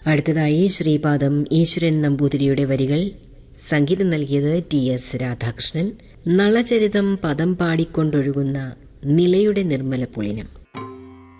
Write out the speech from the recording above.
അടുത്തതായി ശ്രീപാദം ഈശ്വരൻ നമ്പൂതിരിയുടെ വരികൾ. സംഗീതം നൽകിയത് TS രാധാകൃഷ്ണൻ. നളചരിതം പദം പാടിക്കൊണ്ടൊഴുകുന്ന നിലയുടെ നിർമ്മല പുളിനം.